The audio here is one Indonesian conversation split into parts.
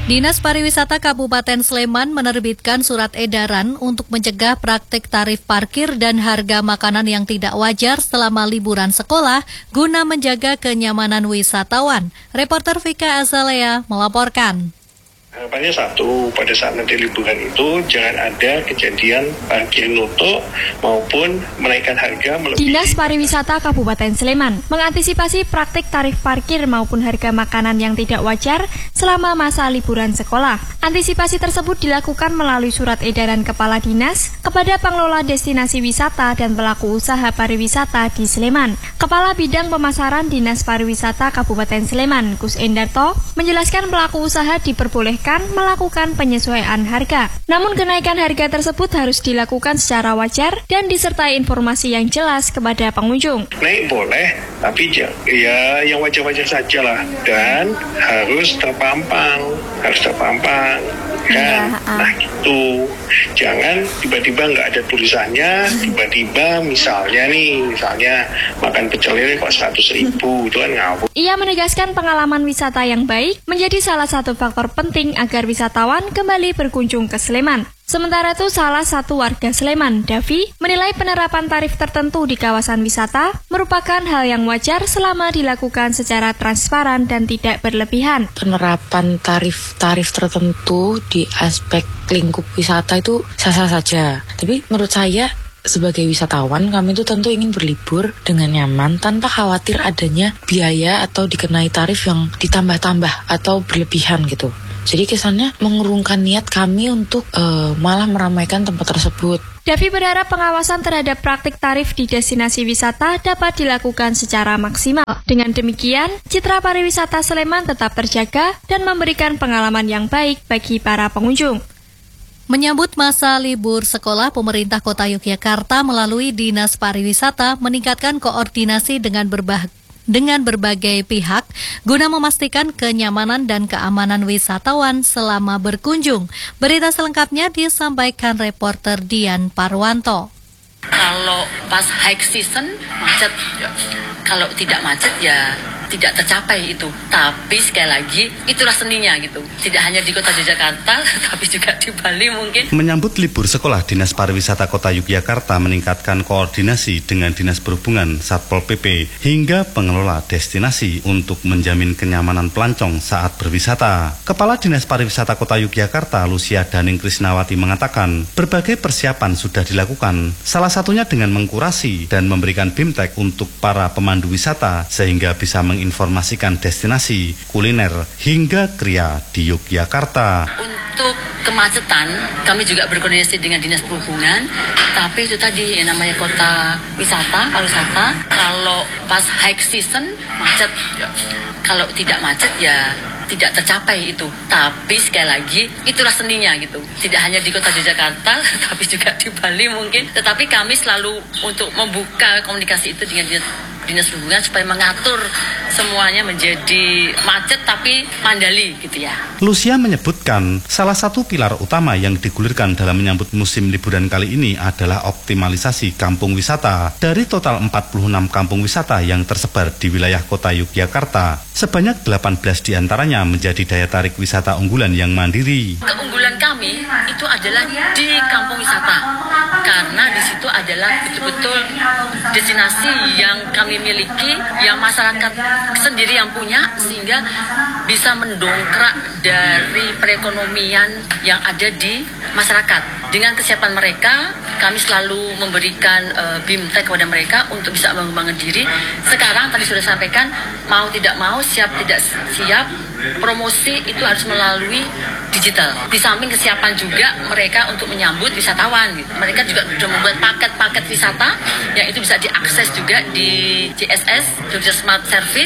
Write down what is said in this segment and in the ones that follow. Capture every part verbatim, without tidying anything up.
Dinas Pariwisata Kabupaten Sleman menerbitkan surat edaran untuk mencegah praktik tarif parkir dan harga makanan yang tidak wajar selama liburan sekolah guna menjaga kenyamanan wisatawan. Reporter Vika Azalea melaporkan. Harapannya satu, pada saat nanti liburan itu jangan ada kejadian parkir noto maupun menaikkan harga melebihi. Dinas Pariwisata Kabupaten Sleman mengantisipasi praktik tarif parkir maupun harga makanan yang tidak wajar selama masa liburan sekolah. Antisipasi tersebut dilakukan melalui surat edaran Kepala Dinas kepada pengelola destinasi wisata dan pelaku usaha pariwisata di Sleman. Kepala Bidang Pemasaran Dinas Pariwisata Kabupaten Sleman, Gus Endarto, menjelaskan pelaku usaha diperbolehkan melakukan penyesuaian harga. Namun kenaikan harga tersebut harus dilakukan secara wajar dan disertai informasi yang jelas kepada pengunjung. Naik boleh, tapi ya yang wajar-wajar saja lah, dan harus terpampang, harus terpampang. Kan? Ya, uh. Nah gitu, jangan tiba-tiba nggak ada tulisannya, tiba-tiba misalnya nih, misalnya makan pecel lele kok seratus ribu, itu kan ngawur. Ia menegaskan pengalaman wisata yang baik menjadi salah satu faktor penting agar wisatawan kembali berkunjung ke Sleman. Sementara itu, salah satu warga Sleman, Davi, menilai penerapan tarif tertentu di kawasan wisata merupakan hal yang wajar selama dilakukan secara transparan dan tidak berlebihan. Penerapan tarif-tarif tertentu di aspek lingkup wisata itu sah-sah saja. Tapi menurut saya, sebagai wisatawan, kami itu tentu ingin berlibur dengan nyaman tanpa khawatir adanya biaya atau dikenai tarif yang ditambah-tambah atau berlebihan gitu. Jadi kesannya mengurungkan niat kami untuk uh, malah meramaikan tempat tersebut. Davi berharap pengawasan terhadap praktik tarif di destinasi wisata dapat dilakukan secara maksimal. Dengan demikian, citra pariwisata Sleman tetap terjaga dan memberikan pengalaman yang baik bagi para pengunjung. Menyambut masa libur sekolah, pemerintah Kota Yogyakarta melalui Dinas Pariwisata meningkatkan koordinasi dengan berbagai dengan berbagai pihak guna memastikan kenyamanan dan keamanan wisatawan selama berkunjung. Berita selengkapnya disampaikan reporter Dian Parwanto. Kalau pas high season macet, kalau tidak macet ya tidak tercapai itu. Tapi sekali lagi itulah seninya gitu. Tidak hanya di Kota Yogyakarta, tapi juga di Bali mungkin. Menyambut libur sekolah, Dinas Pariwisata Kota Yogyakarta meningkatkan koordinasi dengan Dinas Perhubungan, Satpol P P, hingga pengelola destinasi untuk menjamin kenyamanan pelancong saat berwisata. Kepala Dinas Pariwisata Kota Yogyakarta, Lucia Daning Krisnawati mengatakan, berbagai persiapan sudah dilakukan, salah satunya dengan mengkurasi dan memberikan bimtek untuk para pemandu wisata sehingga bisa menginformasikan destinasi, kuliner, hingga kria di Yogyakarta. Untuk kemacetan, kami juga berkoordinasi dengan Dinas Perhubungan, tapi itu tadi yang namanya kota wisata, pariwisata, kalau pas high season macet, kalau tidak macet ya tidak tercapai itu. Tapi sekali lagi itulah seninya gitu. Tidak hanya di Kota Yogyakarta, tapi juga di Bali mungkin. Tetapi kami selalu untuk membuka komunikasi itu dengan Dinas Dinas Perhubungan supaya mengatur semuanya menjadi macet tapi mandali gitu ya. Lucia menyebutkan salah satu pilar utama yang digulirkan dalam menyambut musim liburan kali ini adalah optimalisasi kampung wisata. Dari total empat puluh enam kampung wisata yang tersebar di wilayah Kota Yogyakarta, sebanyak delapan belas diantaranya menjadi daya tarik wisata unggulan yang mandiri. Keunggulan kami itu adalah di kampung wisata, karena di situ adalah betul-betul destinasi yang kami miliki, yang masyarakat sendiri yang punya, sehingga bisa mendongkrak dari perekonomian yang ada di masyarakat. Dengan kesiapan mereka, kami selalu memberikan uh, bimtek kepada mereka untuk bisa mengembangkan diri. Sekarang tadi sudah sampaikan, mau tidak mau, siap tidak siap, promosi itu harus melalui digital. Di samping kesiapan juga mereka untuk menyambut wisatawan. Gitu. Mereka juga sudah membuat paket-paket wisata yang itu bisa diakses juga di J S S, Jogja Smart Service.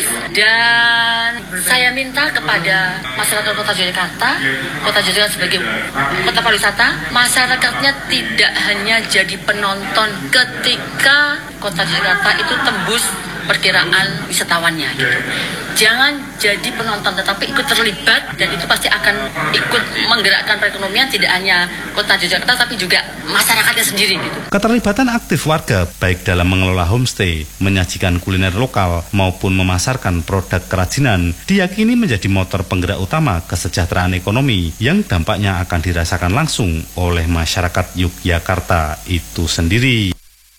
Dan saya minta kepada masyarakat Kota Yogyakarta, Kota Yogyakarta sebagai kota pariwisata, masyarakatnya tidak hanya jadi penonton ketika Kota Yogyakarta itu tembus perkiraan wisatawannya gitu. jangan jadi penonton tetapi ikut terlibat, dan itu pasti akan ikut menggerakkan perekonomian tidak hanya kota Yogyakarta tapi juga masyarakatnya sendiri gitu. Keterlibatan aktif warga baik dalam mengelola homestay, menyajikan kuliner lokal maupun memasarkan produk kerajinan diyakini menjadi motor penggerak utama kesejahteraan ekonomi yang dampaknya akan dirasakan langsung oleh masyarakat Yogyakarta itu sendiri.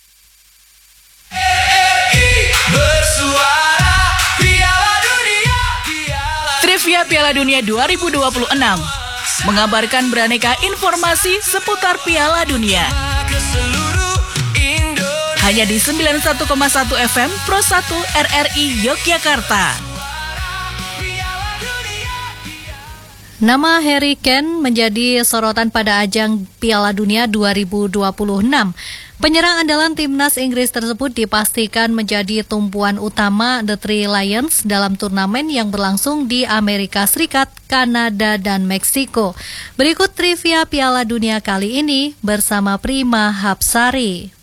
Trivia Piala Dunia dua ribu dua puluh enam mengabarkan beraneka informasi seputar Piala Dunia. Hanya di sembilan puluh satu koma satu F M Pro satu R R I Yogyakarta. Nama Harry Kane menjadi sorotan pada ajang Piala Dunia dua ribu dua puluh enam. Penyerang andalan timnas Inggris tersebut dipastikan menjadi tumpuan utama The Three Lions dalam turnamen yang berlangsung di Amerika Serikat, Kanada, dan Meksiko. Berikut trivia Piala Dunia kali ini bersama Prima Hapsari.